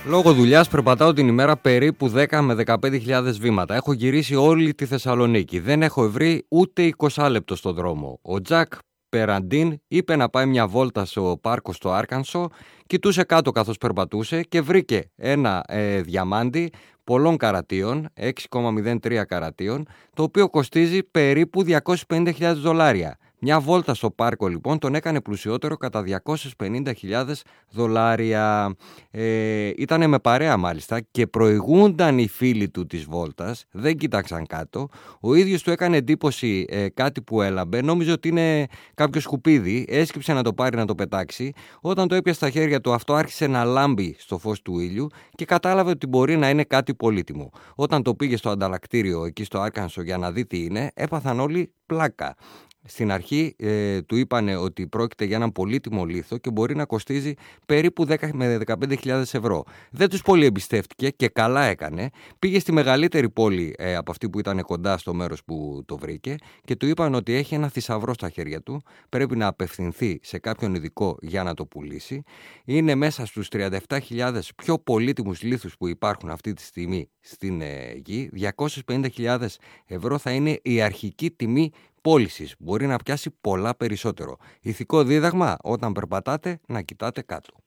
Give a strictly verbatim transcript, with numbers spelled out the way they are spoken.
Λόγω δουλειάς περπατάω την ημέρα περίπου δέκα με δεκαπέντε χιλιάδες βήματα. Έχω γυρίσει όλη τη Θεσσαλονίκη. Δεν έχω βρει ούτε είκοσι λεπτό στον δρόμο. Ο Τζακ Περαντίν είπε να πάει μια βόλτα στο πάρκο στο Άρκανσο, κοιτούσε κάτω καθώς περπατούσε και βρήκε ένα ε, διαμάντι πολλών καρατίων, έξι κόμμα μηδέν τρία καρατίων, το οποίο κοστίζει περίπου διακόσιες πενήντα χιλιάδες δολάρια. Μια βόλτα στο πάρκο λοιπόν τον έκανε πλουσιότερο κατά διακόσιες πενήντα χιλιάδες δολάρια. Ε, ήτανε με παρέα μάλιστα και προηγούνταν οι φίλοι του της βόλτας, δεν κοίταξαν κάτω. Ο ίδιος του έκανε εντύπωση ε, κάτι που έλαμπε, νόμιζε ότι είναι κάποιο σκουπίδι, έσκυψε να το πάρει να το πετάξει. Όταν το έπιασε στα χέρια του αυτό άρχισε να λάμπει στο φως του ήλιου και κατάλαβε ότι μπορεί να είναι κάτι πολύτιμο. Όταν το πήγε στο ανταλλακτήριο εκεί στο Άρκανσο για να δει τι είναι, έπαθαν όλοι πλάκα. Στην αρχή ε, του είπανε ότι πρόκειται για έναν πολύτιμο λίθο και μπορεί να κοστίζει περίπου δέκα με δεκαπέντε χιλιάδες ευρώ. Δεν τους πολύ εμπιστεύτηκε και καλά έκανε. Πήγε στη μεγαλύτερη πόλη ε, από αυτή που ήταν κοντά στο μέρος που το βρήκε και του είπαν ότι έχει ένα θησαυρό στα χέρια του. Πρέπει να απευθυνθεί σε κάποιον ειδικό για να το πουλήσει. Είναι μέσα στους τριάντα επτά χιλιάδες πιο πολύτιμους λίθους που υπάρχουν αυτή τη στιγμή στην ε, γη. διακόσιες πενήντα χιλιάδες ευρώ θα είναι η αρχική τιμή πώλησης. Μπορεί να πιάσει πολλά περισσότερο. Ηθικό δίδαγμα: όταν περπατάτε να κοιτάτε κάτω.